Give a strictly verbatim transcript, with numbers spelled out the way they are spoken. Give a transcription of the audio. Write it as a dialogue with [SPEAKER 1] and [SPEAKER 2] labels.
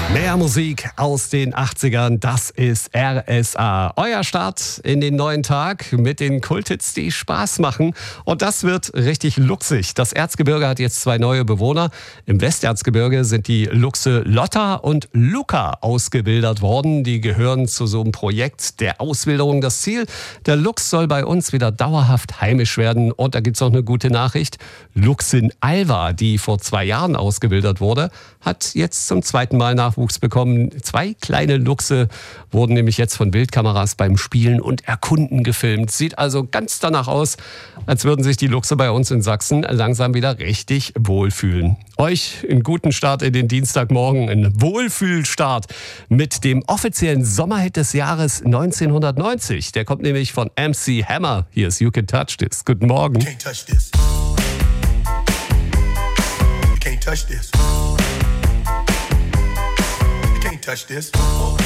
[SPEAKER 1] Mehr Musik aus den achtzigern, das ist R S A. Euer Start in den neuen Tag mit den Kulthits, die Spaß machen. Und das wird richtig luchsig. Das Erzgebirge hat jetzt zwei neue Bewohner. Im Westerzgebirge sind die Luchse Lotta und Luca ausgewildert worden. Die gehören zu so einem Projekt der Auswilderung. Das Ziel, der Luchs soll bei uns wieder dauerhaft heimisch werden. Und da gibt's noch eine gute Nachricht. Luchsin Alva, die vor zwei Jahren ausgewildert wurde, hat jetzt zum zweiten Mal Nachwuchs bekommen. Zwei kleine Luchse wurden nämlich jetzt von Wildkameras beim Spielen und Erkunden gefilmt. Sieht also ganz danach aus, als würden sich die Luchse bei uns in Sachsen langsam wieder richtig wohlfühlen. Euch einen guten Start in den Dienstagmorgen, einen Wohlfühlstart mit dem offiziellen Sommerhit des Jahres neunzehnhundertneunzig. Der kommt nämlich von M C Hammer. Hier ist You Can Touch This. Guten Morgen.
[SPEAKER 2] Can't touch this. You can't touch this. You can't touch this.